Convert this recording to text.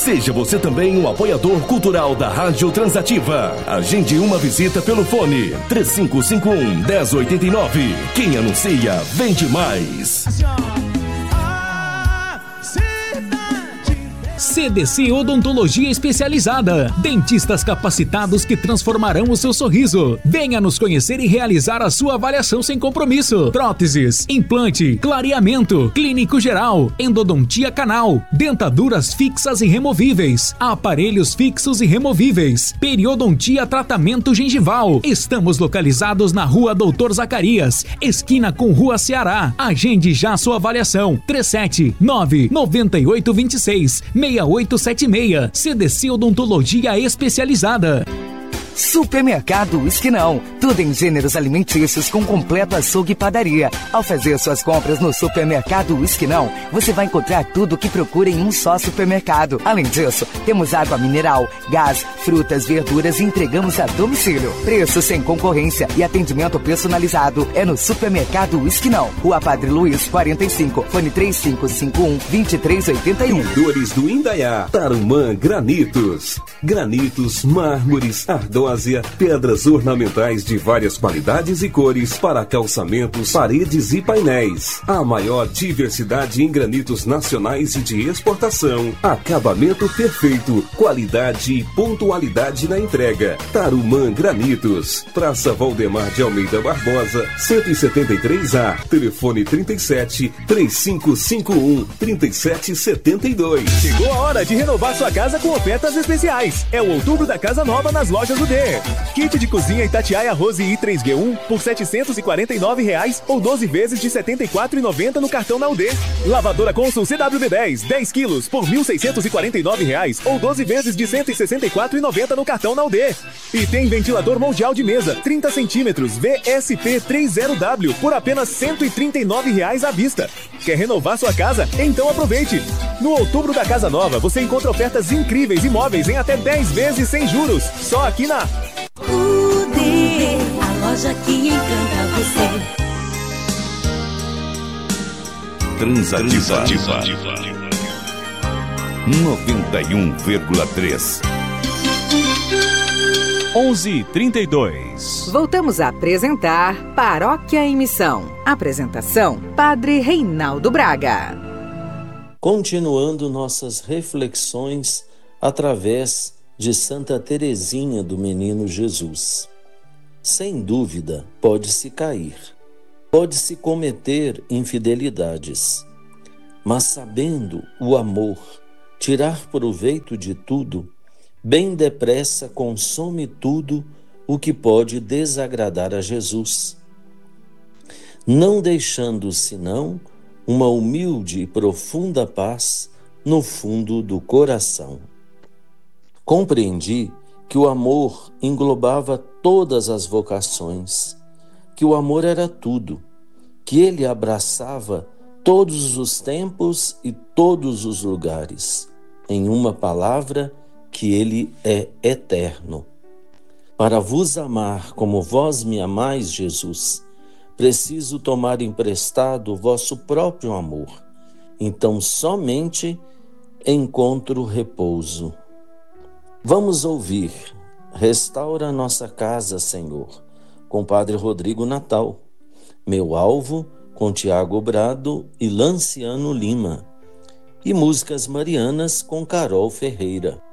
Seja você também um apoiador cultural da Rádio Transativa. Agende uma visita pelo fone 3551-1089. Quem anuncia, vende mais. CDC Odontologia Especializada. Dentistas capacitados que transformarão o seu sorriso. Venha nos conhecer e realizar a sua avaliação sem compromisso. Próteses, implante, clareamento, clínico geral, endodontia canal, dentaduras fixas e removíveis, aparelhos fixos e removíveis, periodontia tratamento gengival. Estamos localizados na Rua Doutor Zacarias, esquina com Rua Ceará. Agende já sua avaliação. 379-9826-6876. CDC Odontologia Especializada. Supermercado Esquinão. Tudo em gêneros alimentícios com completo açougue e padaria. Ao fazer suas compras no Supermercado Esquinão, você vai encontrar tudo o que procura em um só supermercado. Além disso, temos água mineral, gás, frutas, verduras e entregamos a domicílio. Preço sem concorrência e atendimento personalizado é no Supermercado Esquinão. Rua Padre Luiz, 45, fone 3551-2381. Pintores do Indaiá, Tarumã Granitos. Granitos, mármores, ardósia, pedras ornamentais de várias qualidades e cores para calçamentos, paredes e painéis. A maior diversidade em granitos nacionais e de exportação. Acabamento perfeito, qualidade e pontualidade na entrega. Tarumã Granitos. Praça Valdemar de Almeida Barbosa, 173A. Telefone 37-3551-3772. Chegou a hora de renovar sua casa com ofertas especiais. É o Outubro da Casa Nova nas lojas do D. Kit de cozinha Itatiaia Rose i3G1 por R$ 749 ou 12 vezes de R$ 74,90 no cartão na UD. Lavadora Consul CWD10 10 quilos por R$ 1.649 ou 12 vezes de R$ 164,90 no cartão na UD. E tem ventilador mundial de mesa 30 centímetros VSP 30W por apenas R$ 139 à vista. Quer renovar sua casa? Então aproveite! No Outubro da Casa Nova você encontra ofertas incríveis e móveis em até 10 vezes sem juros. Só aqui na UD, a loja que encanta você. Transativa 91,3. 11h32. Voltamos a apresentar Paróquia em Missão. Apresentação: Padre Reinaldo Braga. Continuando nossas reflexões através de Santa Teresinha do Menino Jesus. Sem dúvida, pode-se cair, pode-se cometer infidelidades, mas sabendo o amor tirar proveito de tudo, bem depressa consome tudo o que pode desagradar a Jesus, não deixando senão uma humilde e profunda paz no fundo do coração. Compreendi que o amor englobava todas as vocações, que o amor era tudo, que ele abraçava todos os tempos e todos os lugares. Em uma palavra, que ele é eterno. Para vos amar como vós me amais, Jesus, preciso tomar emprestado o vosso próprio amor. Então somente encontro repouso. Vamos ouvir Restaura Nossa Casa, Senhor, com Padre Rodrigo Natal. Meu Alvo, com Tiago Brado e Lanciano Lima. E Músicas Marianas, com Carol Ferreira.